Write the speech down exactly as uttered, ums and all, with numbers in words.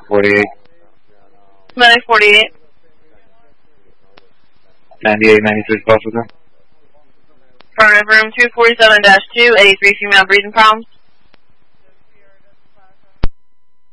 forty-eight. Medic forty-eight. ninety-eight, ninety-three, close with her. Affirmative, room two forty-seven dash two, eighty-three female breathing problems.